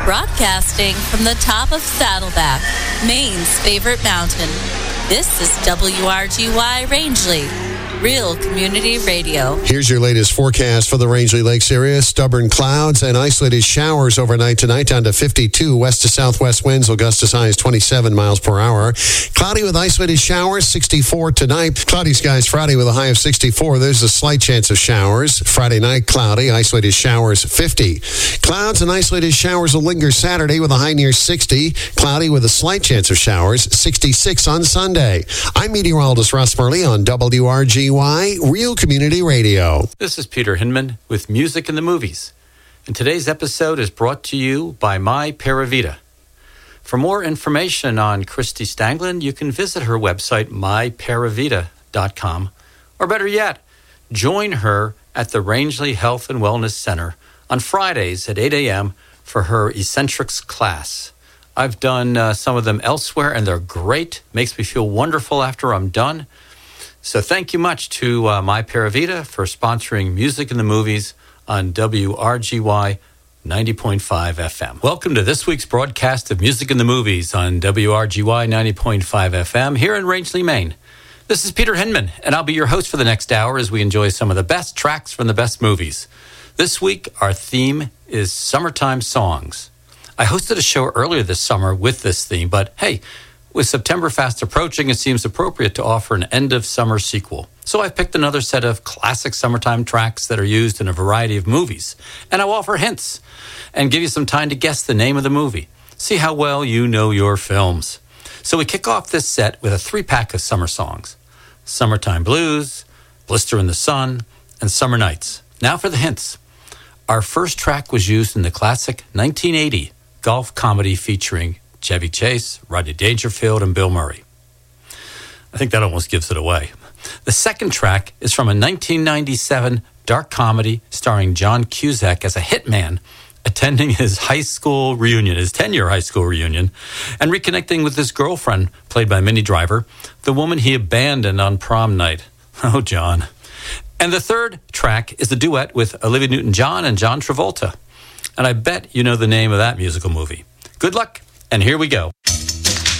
Broadcasting from the top of Saddleback, Maine's favorite mountain. This is WRGY Rangeley, Real Community Radio. Here's your latest forecast for the Rangeley Lakes area. Stubborn clouds and isolated showers overnight tonight, down to 52. West to southwest winds will gust as high as 27 miles per hour. Cloudy with isolated showers, 64 tonight. Cloudy skies Friday with a high of 64. There's a slight chance of showers. Friday night, cloudy, isolated showers, 50. Clouds and isolated showers will linger Saturday with a high near 60. Cloudy with a slight chance of showers, 66 on Sunday. I'm meteorologist Russ Murley on WRGY Real Community Radio. This is Peter Hinman with Music in the Movies. And today's episode is brought to you by My Paravita. For more information on Christy Stanglin, you can visit her website, myparavita.com. Or better yet, join her at the Rangeley Health and Wellness Center on Fridays at 8 a.m. for her Eccentrics class. I've done some of them elsewhere, and they're great. Makes me feel wonderful after I'm done. So thank you much to My Paravita for sponsoring Music in the Movies on WRGY 90.5 FM. Welcome to this week's broadcast of Music in the Movies on WRGY 90.5 FM here in Rangeley, Maine. This is Peter Hinman, and I'll be your host for the next hour as we enjoy some of the best tracks from the best movies. This week, our theme is Summertime Songs. I hosted a show earlier this summer with this theme, but hey, with September fast approaching, it seems appropriate to offer an end-of-summer sequel. So I've picked another set of classic summertime tracks that are used in a variety of movies. And I'll offer hints and give you some time to guess the name of the movie. See how well you know your films. So we kick off this set with a 3-pack of summer songs. Summertime Blues, Blister in the Sun, and Summer Nights. Now for the hints. Our first track was used in the classic 1980 golf comedy featuring Chevy Chase, Rodney Dangerfield, and Bill Murray. I think that almost gives it away. The second track is from a 1997 dark comedy starring John Cusack as a hitman attending his high school reunion, his 10-year high school reunion, and reconnecting with his girlfriend, played by Minnie Driver, the woman he abandoned on prom night. Oh, John. And the third track is a duet with Olivia Newton-John and John Travolta. And I bet you know the name of that musical movie. Good luck. And here we go.